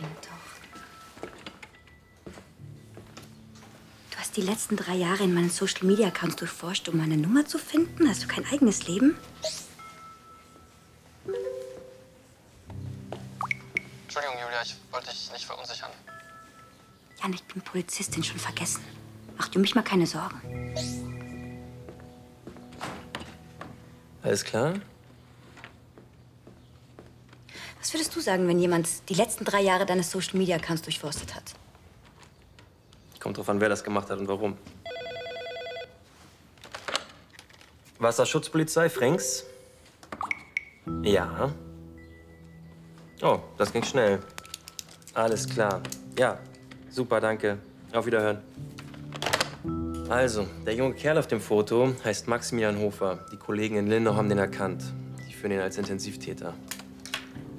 Doch. Du hast die letzten 3 Jahre in meinen Social-Media-Accounts durchforscht, um meine Nummer zu finden? Hast du kein eigenes Leben? Entschuldigung, Julia, ich wollte dich nicht verunsichern. Jan, ich bin Polizistin, schon vergessen. Mach dir mich mal keine Sorgen. Alles klar? Was würdest du sagen, wenn jemand die letzten 3 Jahre deines Social-Media-Accounts durchforstet hat? Kommt drauf an, wer das gemacht hat und warum. Wasserschutzpolizei, Fränks? Ja. Oh, das ging schnell. Alles klar. Ja, super, danke. Auf Wiederhören. Also, der junge Kerl auf dem Foto heißt Maximilian Hofer. Die Kollegen in Lindau haben den erkannt. Die führen ihn als Intensivtäter.